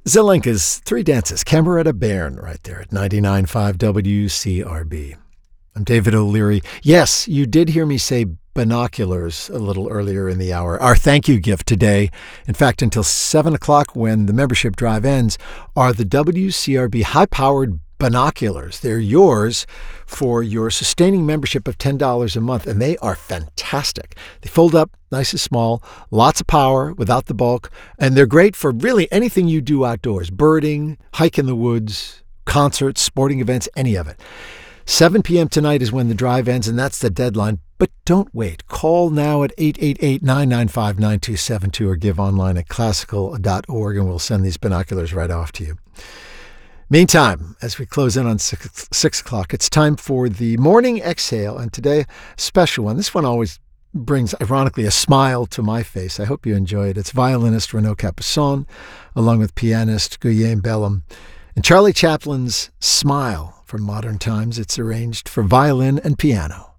Zelenka's Three Dances, Cameretta Bairn, right there at 99.5 WCRB. I'm David O'Leary. Yes, you did hear me say binoculars a little earlier in the hour. Our thank you gift today, in fact, until 7 o'clock when the membership drive ends, are the WCRB high-powered binoculars. They're yours for your sustaining membership of $10 a month, and they are fantastic. They fold up nice and small, lots of power without the bulk, and they're great for really anything you do outdoors, birding, hike in the woods, concerts, sporting events, any of it. 7 p.m. tonight is when the drive ends, and that's the deadline. But don't wait. Call now at 888-995-9272 or give online at classical.org, and we'll send these binoculars right off to you. Meantime, as we close in on 6 o'clock, it's time for the morning exhale, and today, a special one. This one always brings, ironically, a smile to my face. I hope you enjoy it. It's violinist Renaud Capuçon, along with pianist Guillaume Bellum, and Charlie Chaplin's Smile from Modern Times. It's arranged for violin and piano.